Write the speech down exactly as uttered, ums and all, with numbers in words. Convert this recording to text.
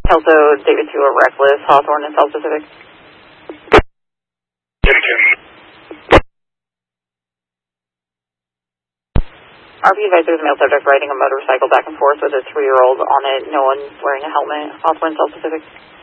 Also, David two, a reckless, Hawthorne and South Pacific. R P advisor is a male subject riding a motorcycle back and forth with a three-year-old on it. No one wearing a helmet. Hawthorne, South Pacific.